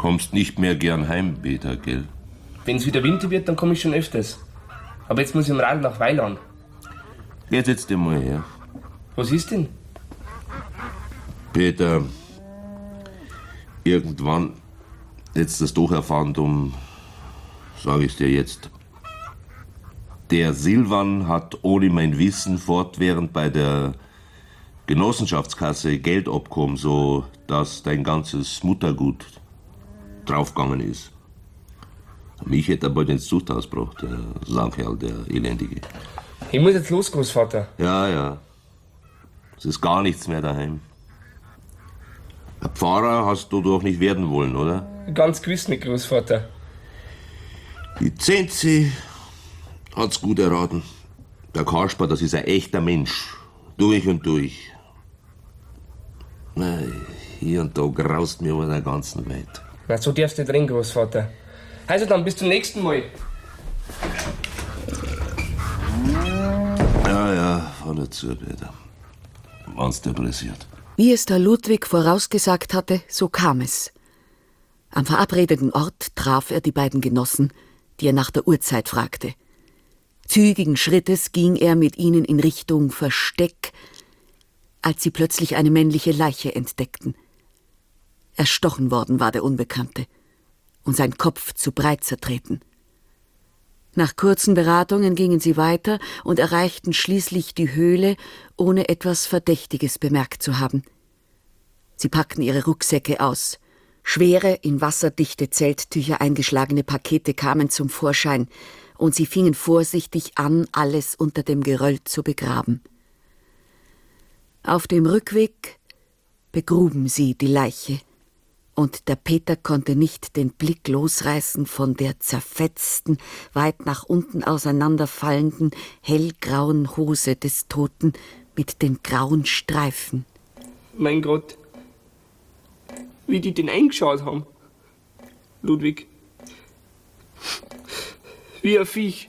Kommst nicht mehr gern heim, Peter, gell? Wenn's wieder Winter wird, dann komme ich schon öfters. Aber jetzt muss ich am Radl nach Weiland. Jetzt setz dich mal her. Was ist denn? Peter, irgendwann hättest du es doch erfahren, sag ich's dir jetzt. Der Silvan hat ohne mein Wissen fortwährend bei der Genossenschaftskasse Geld abgehoben, so dass dein ganzes Muttergut draufgegangen ist. Mich hätte er bald ins Zuchthaus gebracht, der Saukerl, der Elendige. Ich muss jetzt los, Großvater. Ja. Es ist gar nichts mehr daheim. Ein Pfarrer hast du doch nicht werden wollen, oder? Ganz gewiss nicht, Großvater. Die Zenzi hat's gut erraten. Der Kasper, das ist ein echter Mensch. Durch und durch. Hier und da graust mir über der ganzen Welt. Na, so darfst du nicht reden, Großvater. Also dann, bis zum nächsten Mal. Ja, fahr nicht zu, Peter. Wenn's dir pressiert. Wie es der Ludwig vorausgesagt hatte, so kam es. Am verabredeten Ort traf er die beiden Genossen, die er nach der Uhrzeit fragte. Zügigen Schrittes ging er mit ihnen in Richtung Versteck, als sie plötzlich eine männliche Leiche entdeckten. Erstochen worden war der Unbekannte und sein Kopf zu breit zertreten. Nach kurzen Beratungen gingen sie weiter und erreichten schließlich die Höhle, ohne etwas Verdächtiges bemerkt zu haben. Sie packten ihre Rucksäcke aus. Schwere, in wasserdichte Zelttücher eingeschlagene Pakete kamen zum Vorschein, und sie fingen vorsichtig an, alles unter dem Geröll zu begraben. Auf dem Rückweg begruben sie die Leiche, und der Peter konnte nicht den Blick losreißen von der zerfetzten, weit nach unten auseinanderfallenden, hellgrauen Hose des Toten mit den grauen Streifen. Mein Gott, wie die den eingeschaut haben. Ludwig. Wie ein Viech.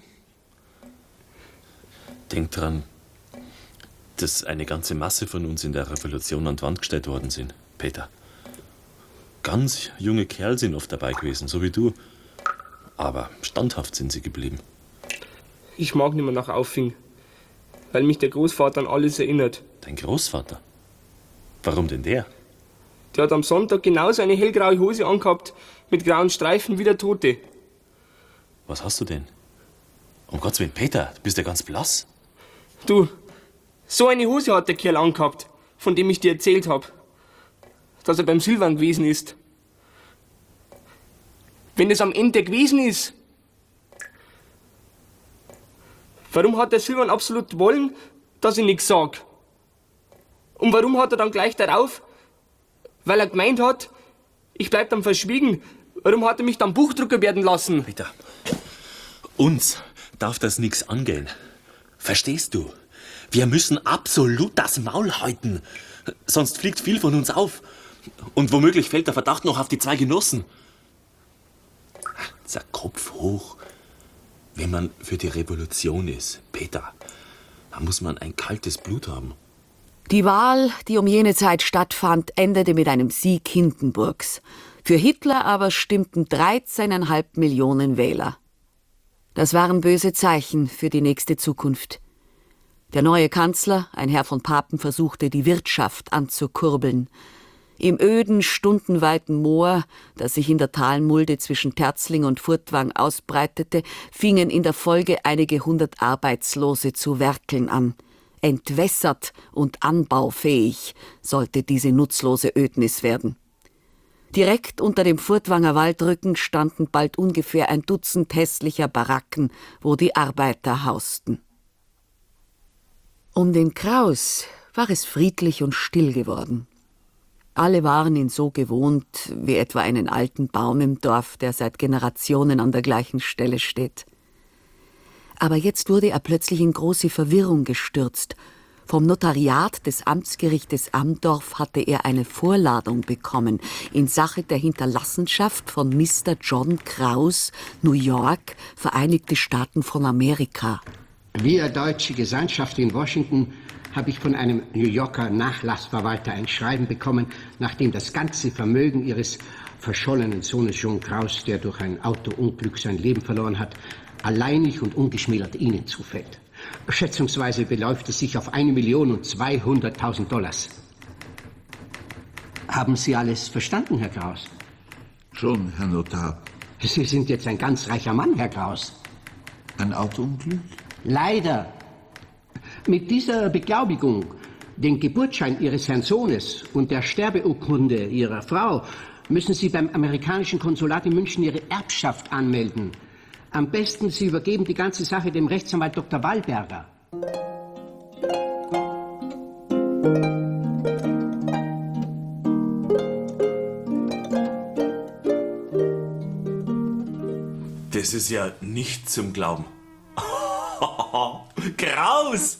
Denk dran, dass eine ganze Masse von uns in der Revolution an die Wand gestellt worden sind, Peter. Ganz junge Kerl sind oft dabei gewesen, so wie du. Aber standhaft sind sie geblieben. Ich mag nicht mehr nach Auffing, weil mich der Großvater an alles erinnert. Dein Großvater? Warum denn der? Der hat am Sonntag genauso eine hellgraue Hose angehabt, mit grauen Streifen wie der Tote. Was hast du denn? Um Gottes Willen, Peter, du bist ja ganz blass. Du, so eine Hose hat der Kerl angehabt, von dem ich dir erzählt habe, dass er beim Silvan gewesen ist. Wenn es am Ende gewesen ist, warum hat der Silvan absolut wollen, dass ich nichts sag? Und warum hat er dann gleich darauf, weil er gemeint hat, ich bleib dann verschwiegen, warum hat er mich dann Buchdrucker werden lassen? Peter, uns darf das nichts angehen. Verstehst du? Wir müssen absolut das Maul halten, sonst fliegt viel von uns auf. Und womöglich fällt der Verdacht noch auf die zwei Genossen. Der Kopf hoch. Wenn man für die Revolution ist, Peter, da muss man ein kaltes Blut haben. Die Wahl, die um jene Zeit stattfand, endete mit einem Sieg Hindenburgs. Für Hitler aber stimmten 13,5 Millionen Wähler. Das waren böse Zeichen für die nächste Zukunft. Der neue Kanzler, ein Herr von Papen, versuchte, die Wirtschaft anzukurbeln. Im öden, stundenweiten Moor, das sich in der Talmulde zwischen Terzling und Furtwang ausbreitete, fingen in der Folge einige 100 Arbeitslose zu werkeln an. Entwässert und anbaufähig sollte diese nutzlose Ödnis werden. Direkt unter dem Furtwanger Waldrücken standen bald ungefähr ein Dutzend hässlicher Baracken, wo die Arbeiter hausten. Um den Kraus war es friedlich und still geworden. Alle waren ihn so gewohnt, wie etwa einen alten Baum im Dorf, der seit Generationen an der gleichen Stelle steht. Aber jetzt wurde er plötzlich in große Verwirrung gestürzt. Vom Notariat des Amtsgerichtes Amdorf hatte er eine Vorladung bekommen in Sache der Hinterlassenschaft von Mr. John Kraus, New York, Vereinigte Staaten von Amerika. Wir deutsche Gesandtschaft in Washington habe ich von einem New Yorker Nachlassverwalter ein Schreiben bekommen, nachdem das ganze Vermögen Ihres verschollenen Sohnes John Kraus, der durch ein Autounglück sein Leben verloren hat, alleinig und ungeschmälert Ihnen zufällt. Schätzungsweise beläuft es sich auf 1.200.000 $. Haben Sie alles verstanden, Herr Kraus? Schon, Herr Notar. Sie sind jetzt ein ganz reicher Mann, Herr Kraus. Ein Autounglück? Leider. Mit dieser Beglaubigung, den Geburtsschein Ihres Herrn Sohnes und der Sterbeurkunde Ihrer Frau müssen Sie beim amerikanischen Konsulat in München Ihre Erbschaft anmelden. Am besten, Sie übergeben die ganze Sache dem Rechtsanwalt Dr. Wallberger. Das ist ja nicht zum Glauben. Kraus!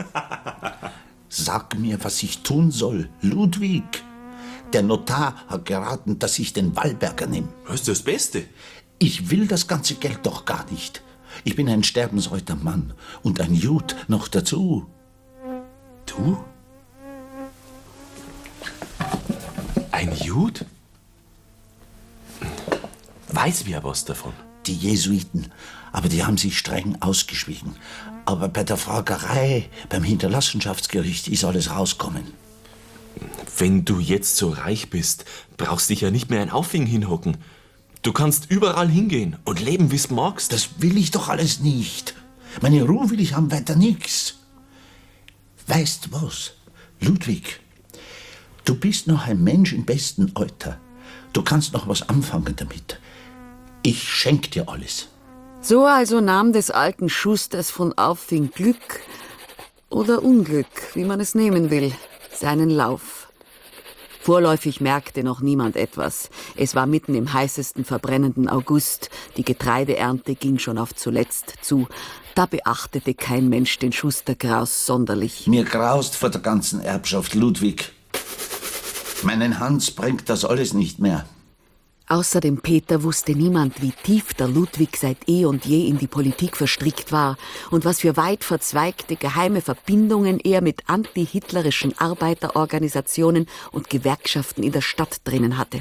Sag mir, was ich tun soll, Ludwig. Der Notar hat geraten, dass ich den Wallberger nehme. Das ist das Beste. Ich will das ganze Geld doch gar nicht. Ich bin ein sterbensalter Mann und ein Jud noch dazu. Du? Ein Jud? Weiß wer was davon? Die Jesuiten, aber die haben sich streng ausgeschwiegen. Aber bei der Fragerei, beim Hinterlassenschaftsgericht ist alles rauskommen. Wenn du jetzt so reich bist, brauchst dich ja nicht mehr ein Auffing hinhocken. Du kannst überall hingehen und leben, wie's magst. Das will ich doch alles nicht. Meine Ruhe will ich haben, weiter nix. Weißt was, Ludwig, du bist noch ein Mensch im besten Alter. Du kannst noch was anfangen damit. Ich schenk dir alles. So also nahm des alten Schusters von Auffing Glück oder Unglück, wie man es nehmen will, seinen Lauf. Vorläufig merkte noch niemand etwas. Es war mitten im heißesten verbrennenden August. Die Getreideernte ging schon auf zuletzt zu. Da beachtete kein Mensch den Schuster Kraus sonderlich. Mir graust vor der ganzen Erbschaft, Ludwig. Meinen Hans bringt das alles nicht mehr. Außer dem Peter wusste niemand, wie tief der Ludwig seit eh und je in die Politik verstrickt war und was für weit verzweigte geheime Verbindungen er mit antihitlerischen Arbeiterorganisationen und Gewerkschaften in der Stadt drinnen hatte.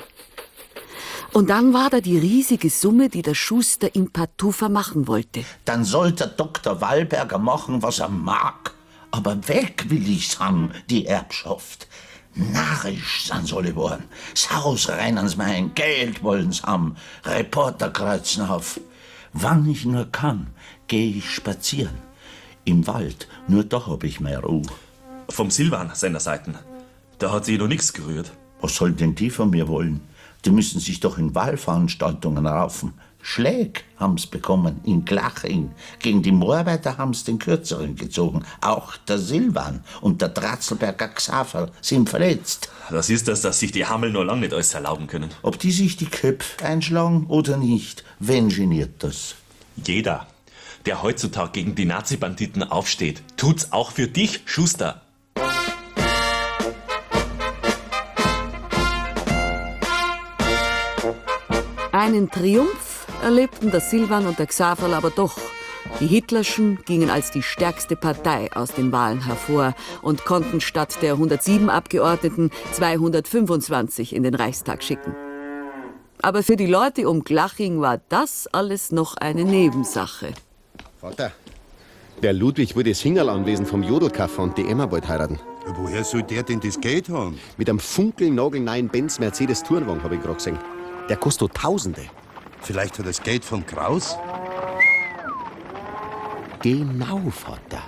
Und dann war da die riesige Summe, die der Schuster ihm partout vermachen wollte. Dann soll der Dr. Wallberger machen, was er mag. Aber weg will ich's haben, die Erbschaft. Narrisch sind sie alle geworden. Das Haus reinen's mein, Geld wollen's haben, Reporter kreuzen auf. Wann ich nur kann, geh ich spazieren. Im Wald, nur da hab ich mehr Ruhe. Vom Silvan seiner Seiten. Da hat sich noch nichts gerührt. Was soll denn die von mir wollen? Die müssen sich doch in Wahlveranstaltungen raufen. Schläg haben's bekommen in Glaching. Gegen die Moorarbeiter haben's den Kürzeren gezogen. Auch der Silvan und der Dratzelberger Xaver sind verletzt. Das ist das, dass sich die Hammel noch lange nicht alles erlauben können. Ob die sich die Köpfe einschlagen oder nicht, wen geniert das? Jeder, der heutzutage gegen die Nazi-Banditen aufsteht, tut's auch für dich, Schuster. Einen Triumph erlebten der Silvan und der Xaverl aber doch. Die Hitlerschen gingen als die stärkste Partei aus den Wahlen hervor und konnten statt der 107 Abgeordneten 225 in den Reichstag schicken. Aber für die Leute um Glaching war das alles noch eine Nebensache. Vater, der Ludwig wurde das Hingerl-Anwesen vom Jodelkaffer und die Emma bald heiraten. Woher soll der denn das Geld haben? Mit einem funkelnagelneuen Benz Mercedes Tourenwagen, habe ich gerade gesehen. Der kostet Tausende. Vielleicht hat er das Geld vom Kraus? Genau, Vater.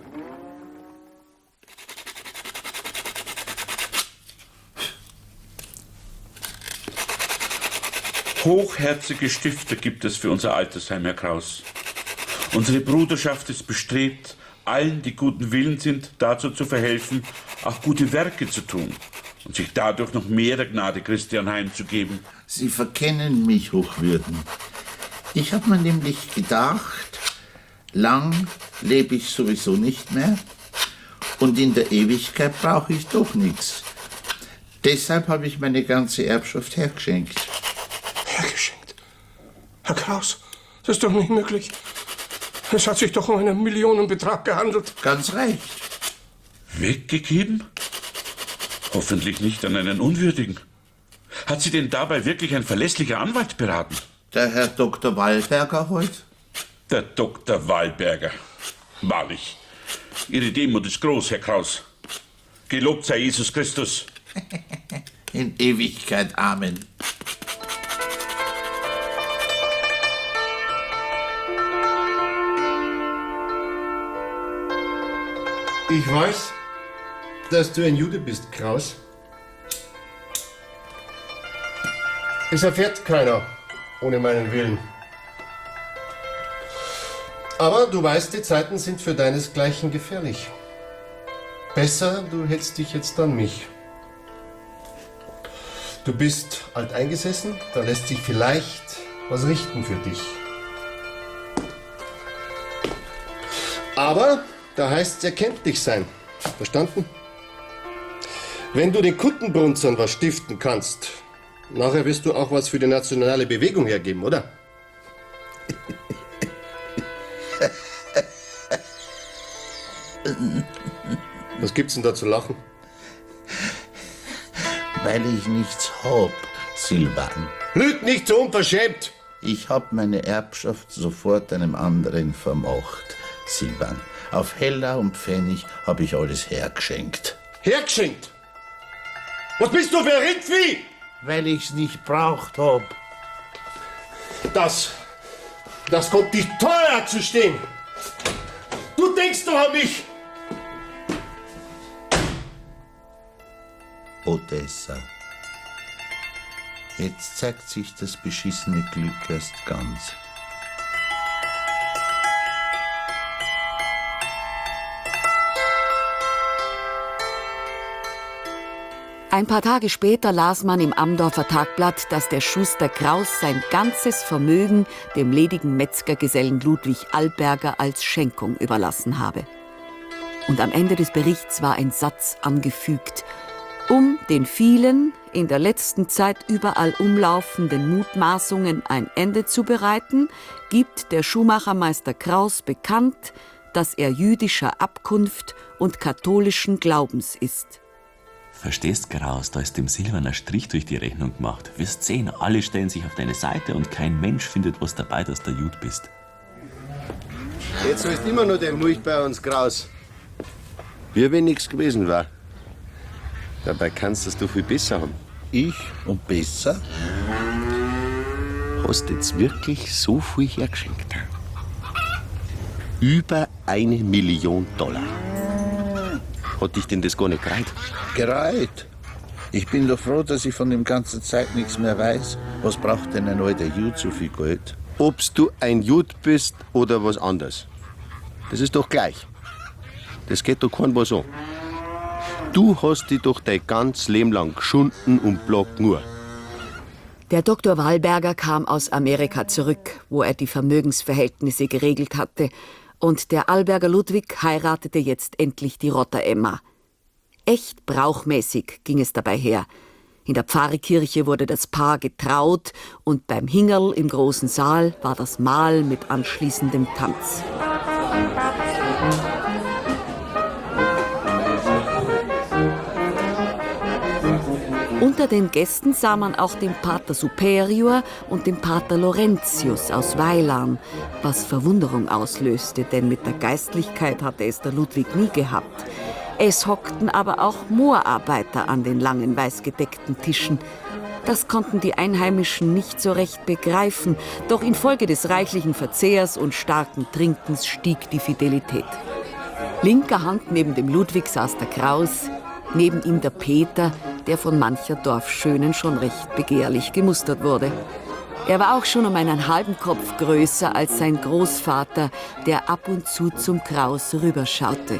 Hochherzige Stifter gibt es für unser Altersheim, Herr Kraus. Unsere Bruderschaft ist bestrebt, allen, die guten Willen sind, dazu zu verhelfen, auch gute Werke zu tun und sich dadurch noch mehr der Gnade Christi anheimzugeben. Sie verkennen mich, Hochwürden. Ich habe mir nämlich gedacht, lang lebe ich sowieso nicht mehr und in der Ewigkeit brauche ich doch nichts. Deshalb habe ich meine ganze Erbschaft hergeschenkt. Hergeschenkt? Herr Kraus, das ist doch nicht möglich. Es hat sich doch um einen Millionenbetrag gehandelt. Ganz recht. Weggegeben? Hoffentlich nicht an einen Unwürdigen. Hat sie denn dabei wirklich ein verlässlicher Anwalt beraten? Der Herr Dr. Wallberger heute? Der Dr. Wallberger. Wahrlich. Ihre Demut ist groß, Herr Kraus. Gelobt sei Jesus Christus. In Ewigkeit. Amen. Ich weiß, dass du ein Jude bist, Kraus. Es erfährt keiner ohne meinen Willen. Aber du weißt, die Zeiten sind für deinesgleichen gefährlich. Besser, du hältst dich jetzt an mich. Du bist alteingesessen, da lässt sich vielleicht was richten für dich. Aber da heißt's erkenntlich sein. Verstanden? Wenn du den Kuttenbrunzern was stiften kannst, nachher wirst du auch was für die nationale Bewegung hergeben, oder? Was gibt's denn da zu lachen? Weil ich nichts hab, Silvan. Lüg nicht so unverschämt! Ich hab meine Erbschaft sofort einem anderen vermacht, Silvan. Auf Heller und Pfennig hab ich alles hergeschenkt. Hergeschenkt? Was bist du für ein Rindvieh? Weil ich's nicht braucht hab. Das kommt dich teuer zu stehen. Du denkst doch an mich. Odessa. Jetzt zeigt sich das beschissene Glück erst ganz. Ein paar Tage später las man im Amdorfer Tagblatt, dass der Schuster Kraus sein ganzes Vermögen dem ledigen Metzgergesellen Ludwig Alberger als Schenkung überlassen habe. Und am Ende des Berichts war ein Satz angefügt, um den vielen, in der letzten Zeit überall umlaufenden Mutmaßungen ein Ende zu bereiten, gibt der Schuhmachermeister Kraus bekannt, dass er jüdischer Abkunft und katholischen Glaubens ist. Verstehst, Kraus, da ist dem Silvan ein Strich durch die Rechnung gemacht. Wirst sehen, alle stellen sich auf deine Seite und kein Mensch findet was dabei, dass du Jud bist. Jetzt sollst immer noch der Mulch bei uns, Kraus. Wie wenn nichts gewesen war. Dabei kannst du viel besser haben. Ich und besser? Hast jetzt wirklich so viel hergeschenkt? Über $1 Million. Hat dich denn das gar nicht gereiht? Gereiht? Ich bin doch froh, dass ich von dem ganzen Zeit nichts mehr weiß. Was braucht denn ein alter Jud so viel Geld? Ob's du ein Jud bist oder was anderes. Das ist doch gleich. Das geht doch kein was an. Du hast dich doch dein ganzes Leben lang geschunden und plagt nur. Der Dr. Wallberger kam aus Amerika zurück, wo er die Vermögensverhältnisse geregelt hatte. Und der Alberger Ludwig heiratete jetzt endlich die Rotter Emma. Echt brauchmäßig ging es dabei her. In der Pfarrkirche wurde das Paar getraut und beim Hingerl im großen Saal war das Mahl mit anschließendem Tanz. Unter den Gästen sah man auch den Pater Superior und den Pater Laurentius aus Weilan, was Verwunderung auslöste, denn mit der Geistlichkeit hatte es der Ludwig nie gehabt. Es hockten aber auch Moorarbeiter an den langen weißgedeckten Tischen. Das konnten die Einheimischen nicht so recht begreifen, doch infolge des reichlichen Verzehrs und starken Trinkens stieg die Fidelität. Linker Hand neben dem Ludwig saß der Kraus, neben ihm der Peter, der von mancher Dorfschönen schon recht begehrlich gemustert wurde. Er war auch schon um einen halben Kopf größer als sein Großvater, der ab und zu zum Kraus rüberschaute.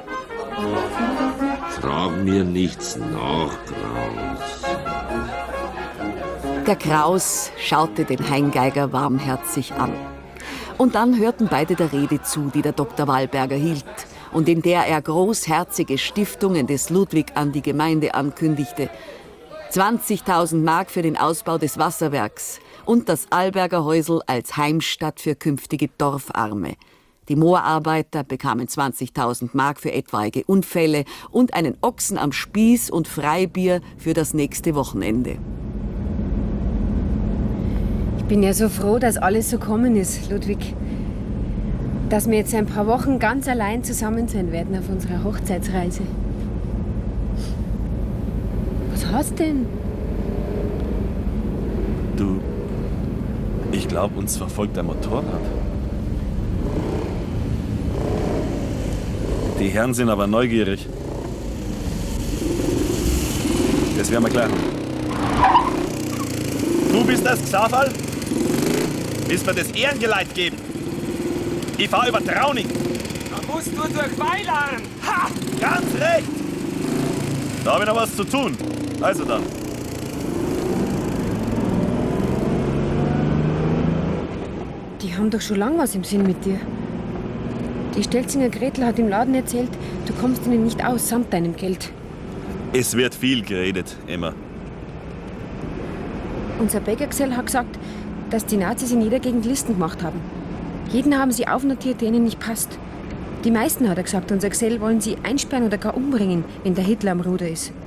Frag mir nichts nach, Kraus. Der Kraus schaute den Heingeiger warmherzig an. Und dann hörten beide der Rede zu, die der Dr. Wallberger hielt und in der er großherzige Stiftungen des Ludwig an die Gemeinde ankündigte. 20.000 Mark für den Ausbau des Wasserwerks und das Alberger Häusl als Heimstatt für künftige Dorfarme. Die Moorarbeiter bekamen 20.000 Mark für etwaige Unfälle und einen Ochsen am Spieß und Freibier für das nächste Wochenende. Ich bin ja so froh, dass alles so gekommen ist, Ludwig. Dass wir jetzt ein paar Wochen ganz allein zusammen sein werden auf unserer Hochzeitsreise. Was hast denn? Du, ich glaube, uns verfolgt ein Motorrad. Die Herren sind aber neugierig. Das werden wir gleich haben. Du bist das Xaverl? Willst mir das Ehrengeleit geben? Ich fahr über Trauning. Da musst du durch Weilern. Ha! Ganz recht! Da habe ich noch was zu tun. Also dann. Die haben doch schon lange was im Sinn mit dir. Die Stelzinger Gretel hat im Laden erzählt, du kommst ihnen nicht aus samt deinem Geld. Es wird viel geredet, Emma. Unser Bäckergesell hat gesagt, dass die Nazis in jeder Gegend Listen gemacht haben. Jeden haben sie aufnotiert, der ihnen nicht passt. Die meisten, hat er gesagt, unser Gesell wollen sie einsperren oder gar umbringen, wenn der Hitler am Ruder ist.